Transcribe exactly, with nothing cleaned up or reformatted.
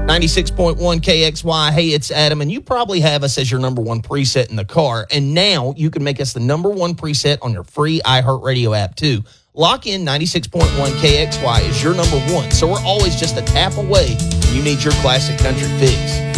ninety-six point one K X Y. Hey, it's Adam, and you probably have us as your number one preset in the car. And now you can make us the number one preset on your free iHeartRadio app, too. Lock in ninety-six point one K X Y as your number one, so we're always just a tap away when you need your classic country fix.